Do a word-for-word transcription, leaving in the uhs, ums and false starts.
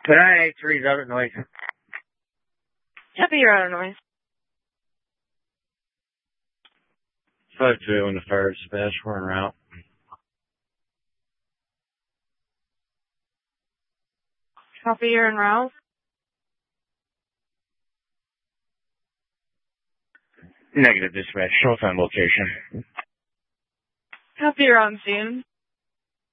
But I ate three other noise. Copy your auto noise. five two in the fire dispatch. We're en route. Copy your en route. Negative dispatch. Show time location. Copy your on scene.